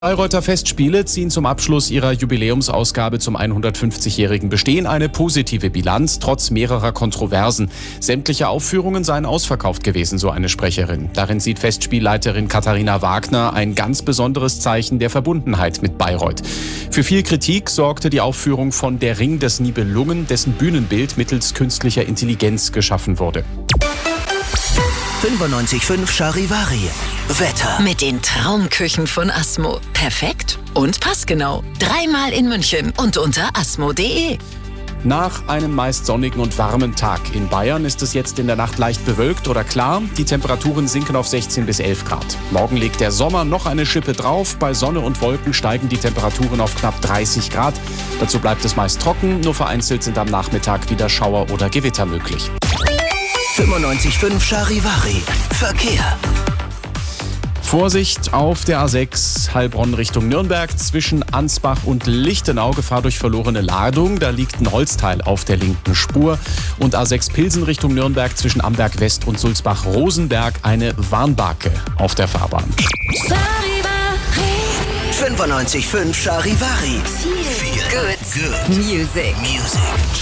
Bayreuther Festspiele ziehen zum Abschluss ihrer Jubiläumsausgabe zum 150-jährigen Bestehen eine positive Bilanz, trotz mehrerer Kontroversen. Sämtliche Aufführungen seien ausverkauft gewesen, so eine Sprecherin. Darin sieht Festspielleiterin Katharina Wagner ein ganz besonderes Zeichen der Verbundenheit mit Bayreuth. Für viel Kritik sorgte die Aufführung von Der Ring des Nibelungen, dessen Bühnenbild mittels künstlicher Intelligenz geschaffen wurde. 95.5 Charivari. Wetter. Mit den Traumküchen von Asmo. Perfekt und passgenau. 3-mal in München und unter asmo.de. Nach einem meist sonnigen und warmen Tag in Bayern ist es jetzt in der Nacht leicht bewölkt oder klar. Die Temperaturen sinken auf 16 bis 11 Grad. Morgen legt der Sommer noch eine Schippe drauf. Bei Sonne und Wolken steigen die Temperaturen auf knapp 30 Grad. Dazu bleibt es meist trocken. Nur vereinzelt sind am Nachmittag wieder Schauer oder Gewitter möglich. 95.5 Charivari. Verkehr. Vorsicht auf der A6 Heilbronn Richtung Nürnberg zwischen Ansbach und Lichtenau. Gefahr durch verlorene Ladung. Da liegt ein Holzteil auf der linken Spur. Und A6 Pilsen Richtung Nürnberg zwischen Amberg West und Sulzbach-Rosenberg eine Warnbarke auf der Fahrbahn. 95.5 Charivari. Good Music.